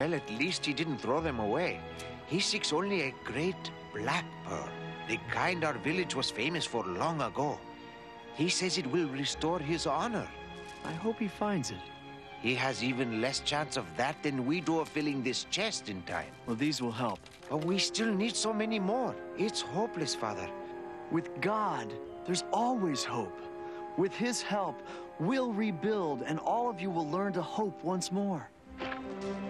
Well, at least he didn't throw them away. He seeks only a great black pearl, the kind our village was famous for long ago. He says it will restore his honor. I hope he finds it. He has even less chance of that than we do of filling this chest in time. Well, these will help. But we still need so many more. It's hopeless, Father. With God, there's always hope. With his help, we'll rebuild, and all of you will learn to hope once more.